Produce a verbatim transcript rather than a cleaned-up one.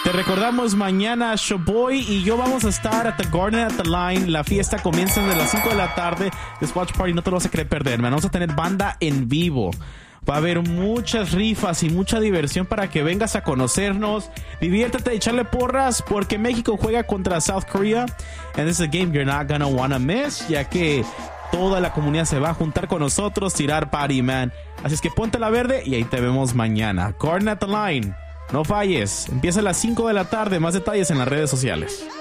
Te recordamos, mañana Showboy y yo vamos a estar at the Garden at the Line. La fiesta comienza desde las cinco de la tarde. This watch party no te lo vas a querer perder, man. Vamos a tener banda en vivo. Va a haber muchas rifas y mucha diversión para que vengas a conocernos. Diviértete y echarle porras porque México juega contra South Korea. And this is a game you're not gonna wanna miss, ya que toda la comunidad se va a juntar con nosotros, tirar party, man. Así es que ponte la verde y ahí te vemos mañana. Garden at the Line. No falles. Empieza a las cinco de la tarde. Más detalles en las redes sociales.